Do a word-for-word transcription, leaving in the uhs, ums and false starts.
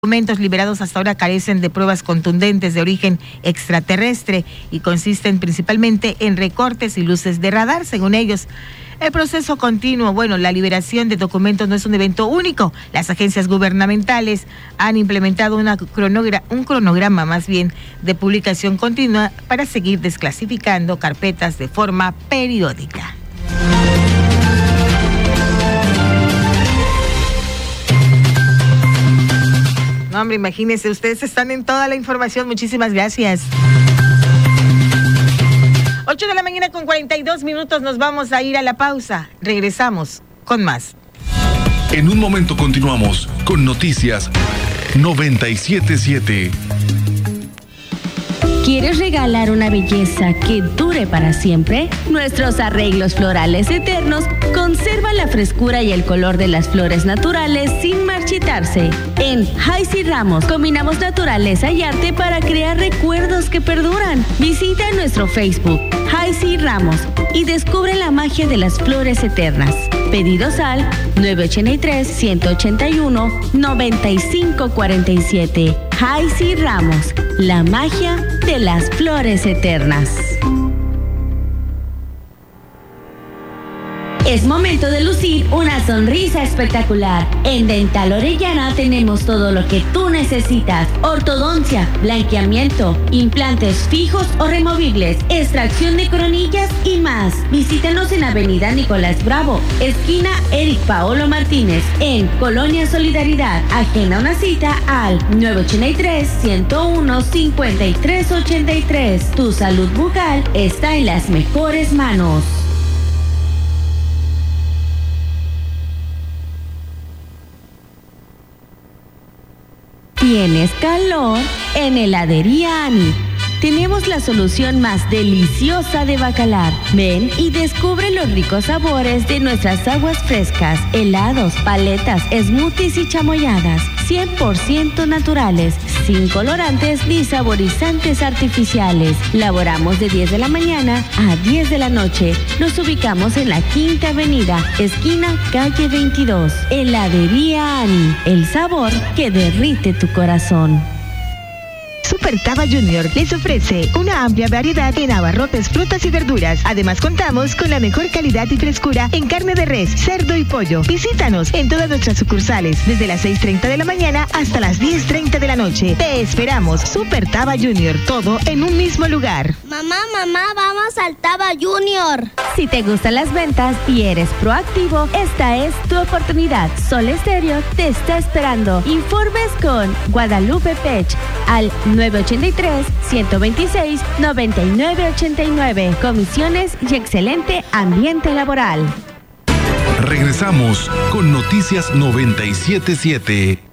Documentos liberados hasta ahora carecen de pruebas contundentes de origen extraterrestre y consisten principalmente en recortes y luces de radar, según ellos. El proceso continuo, bueno, la liberación de documentos no es un evento único. Las agencias gubernamentales han implementado una cronogra- un cronograma más bien de publicación continua para seguir desclasificando carpetas de forma periódica. No, hombre, imagínense, ustedes están en toda la información. Muchísimas gracias. ocho de la mañana con cuarenta y dos minutos, nos vamos a ir a la pausa. Regresamos con más. En un momento continuamos con Noticias noventa y siete punto siete. ¿Quieres regalar una belleza que dure para siempre? Nuestros arreglos florales eternos conservan la frescura y el color de las flores naturales sin marchitarse. En Jaisy Ramos combinamos naturaleza y arte para crear recuerdos que perduran. Visita nuestro Facebook, Jaisy Ramos, y descubre la magia de las flores eternas. Pedidos al nueve ocho tres, uno ocho uno, nueve cinco cuatro siete. Jaisy Ramos, la magia de las flores eternas. Es momento de lucir una sonrisa espectacular. En Dental Orellana tenemos todo lo que tú necesitas: ortodoncia, blanqueamiento, implantes fijos o removibles, extracción de coronillas y más. Visítanos en Avenida Nicolás Bravo, esquina Eric Paolo Martínez, en Colonia Solidaridad. Agenda una cita al nueve ocho tres, uno uno, cinco tres ocho tres. Tu salud bucal está en las mejores manos. ¿Tienes calor? En Heladería Ani tenemos la solución más deliciosa de Bacalar. Ven y descubre los ricos sabores de nuestras aguas frescas, helados, paletas, smoothies y chamoyadas, cien por ciento naturales, sin colorantes ni saborizantes artificiales. Laboramos de diez de la mañana a diez de la noche. Nos ubicamos en la Quinta Avenida, esquina calle veintidós. Heladería Ani, el sabor que derrite tu corazón. Super Taba Junior les ofrece una amplia variedad en abarrotes, frutas y verduras. Además, contamos con la mejor calidad y frescura en carne de res, cerdo y pollo. Visítanos en todas nuestras sucursales desde las seis treinta de la mañana hasta las diez treinta de la noche. Te esperamos. Super Taba Junior, todo en un mismo lugar. Mamá, mamá, vamos al Taba Junior. Si te gustan las ventas y eres proactivo, esta es tu oportunidad. Sol Estéreo te está esperando. Informes con Guadalupe Pech al nueve ocho tres, uno dos seis, nueve nueve ocho nueve. Comisiones y excelente ambiente laboral. Regresamos con Noticias noventa y siete punto siete.